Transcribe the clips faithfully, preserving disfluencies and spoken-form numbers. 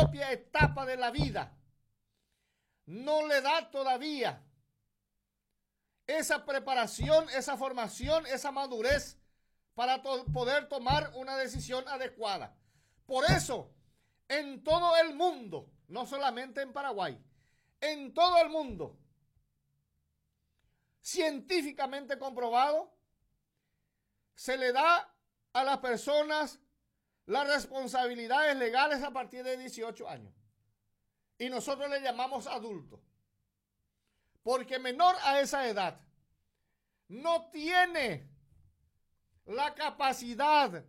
propia etapa de la vida no le da todavía esa preparación, esa formación, esa madurez para to- poder tomar una decisión adecuada. Por eso, en todo el mundo, no solamente en Paraguay, en todo el mundo, científicamente comprobado, se le da a las personas las responsabilidades legales a partir de dieciocho años. Y nosotros le llamamos adulto. Porque menor a esa edad no tiene la capacidad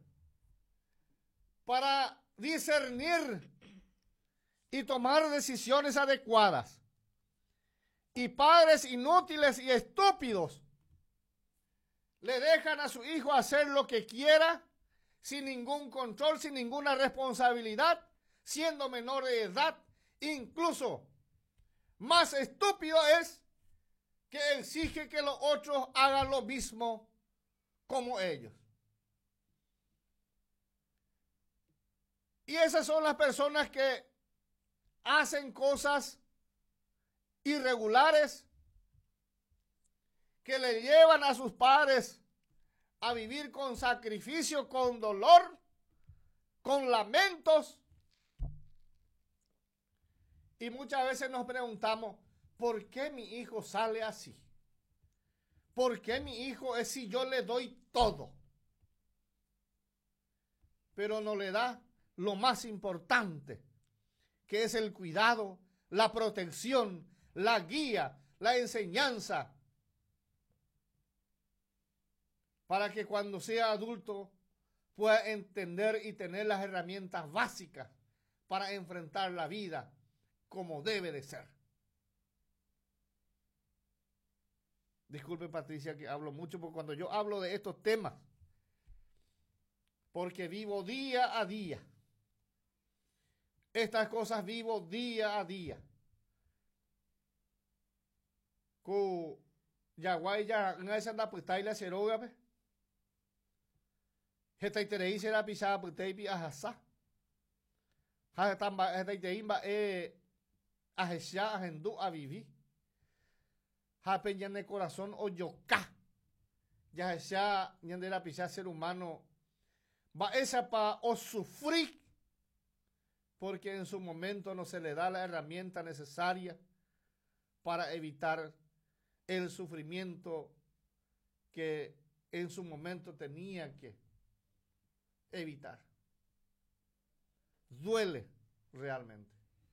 para discernir y tomar decisiones adecuadas. Y padres inútiles y estúpidos le dejan a su hijo hacer lo que quiera sin ningún control, sin ninguna responsabilidad, siendo menor de edad. Incluso más estúpido es que exige que los otros hagan lo mismo como ellos. Y esas son las personas que hacen cosas irregulares, que le llevan a sus padres a vivir con sacrificio, con dolor, con lamentos. Y muchas veces nos preguntamos, ¿por qué mi hijo sale así? ¿Por qué mi hijo es si yo le doy todo? Pero no le da lo más importante, que es el cuidado, la protección, la guía, la enseñanza, para que cuando sea adulto pueda entender y tener las herramientas básicas para enfrentar la vida como debe de ser. Disculpe, Patricia, que hablo mucho, porque cuando yo hablo de estos temas, porque vivo día a día, estas cosas vivo día a día. Ku yaguay ya ngai sanda putai la seroga pe. Hetaiterei será pisada putai pi ahasa. Ha tamba hetaitei ba e ahesia ahendu a vivi. Ha peñan de corazón o yoka. Ya sea ñandera pisada ser humano va esa pa o sufrir, porque en su momento no se le da la herramienta necesaria para evitar el sufrimiento que en su momento tenía que evitar. Duele realmente.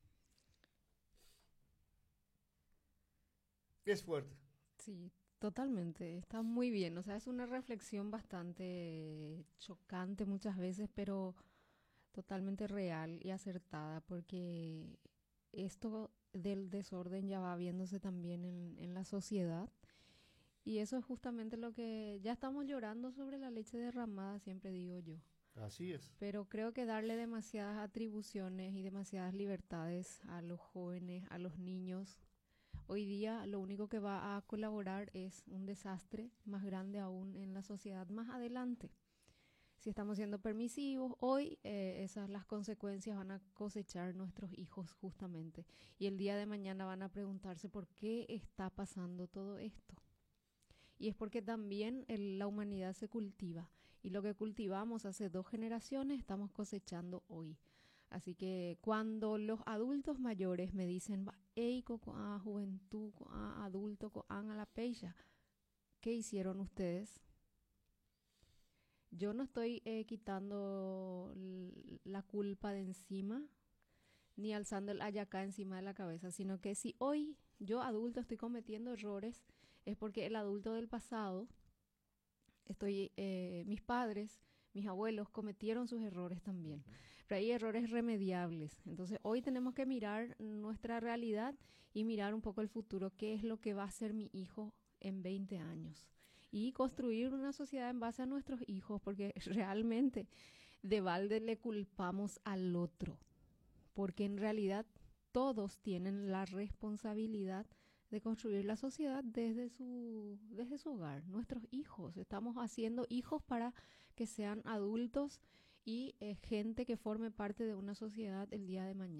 Es fuerte. Sí, totalmente. Está muy bien. O sea, es una reflexión bastante chocante muchas veces, pero totalmente real y acertada, porque esto del desorden ya va viéndose también en, en la sociedad. Y eso es justamente lo que ya estamos llorando sobre la leche derramada, siempre digo yo. Así es. Pero creo que darle demasiadas atribuciones y demasiadas libertades a los jóvenes, a los niños, hoy día lo único que va a colaborar es un desastre más grande aún en la sociedad más adelante. Si estamos siendo permisivos, hoy eh, esas las consecuencias van a cosechar nuestros hijos justamente. Y el día de mañana van a preguntarse por qué está pasando todo esto. Y es porque también el, la humanidad se cultiva. Y lo que cultivamos hace dos generaciones estamos cosechando hoy. Así que cuando los adultos mayores me dicen, hey, a juventud, a adulto, a la pecha, ¿qué hicieron ustedes? Yo no estoy eh, quitando la culpa de encima, ni alzando el ayacá encima de la cabeza, sino que si hoy yo adulto estoy cometiendo errores, es porque el adulto del pasado, estoy, eh, mis padres, mis abuelos cometieron sus errores también. Pero hay errores remediables. Entonces hoy tenemos que mirar nuestra realidad y mirar un poco el futuro, qué es lo que va a ser mi hijo en veinte años. Y construir una sociedad en base a nuestros hijos, porque realmente de balde le culpamos al otro, porque en realidad todos tienen la responsabilidad de construir la sociedad desde su, desde su hogar. Nuestros hijos, estamos haciendo hijos para que sean adultos y eh, gente que forme parte de una sociedad el día de mañana.